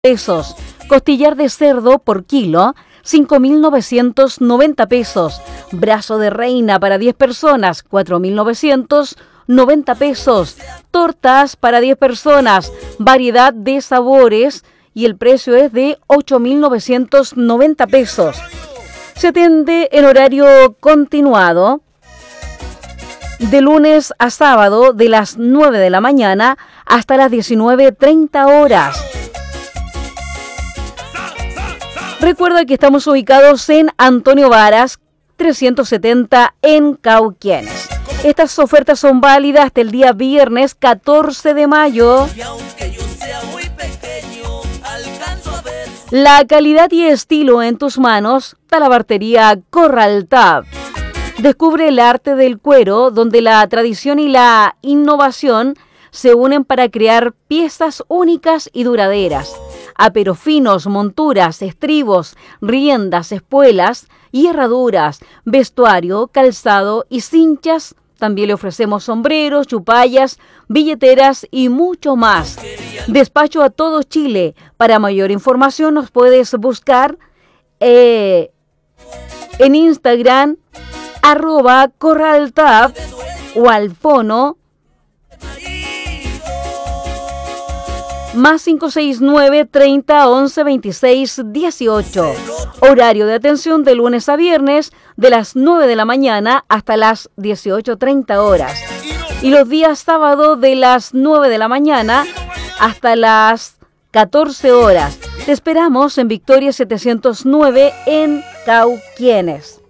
pesos. Costillar de cerdo por kilo, 5.990 pesos. Brazo de reina para 10 personas, 4.990 pesos. Tortas para 10 personas, variedad de sabores y el precio es de 8.990 pesos. Se atiende en horario continuado de lunes a sábado de las 9 de la mañana hasta las 19:30 horas. Recuerda que estamos ubicados en Antonio Varas, 370 en Cauquienes. Estas ofertas son válidas hasta el día viernes 14 de mayo. La calidad y estilo en tus manos, Talabartería Corral Tab. Descubre el arte del cuero, donde la tradición y la innovación se unen para crear piezas únicas y duraderas. Aperos finos, monturas, estribos, riendas, espuelas y herraduras, vestuario, calzado y cinchas. También le ofrecemos sombreros, chupallas, billeteras y mucho más. Despacho a todo Chile. Para mayor información nos puedes buscar en Instagram @corraltab o al fono más 569 30 11 26 18. Horario de atención de lunes a viernes de las 9 de la mañana hasta las 18:30 horas. Y los días sábado de las 9 de la mañana hasta las 14 horas. Te esperamos en Victoria 709 en Cauquienes.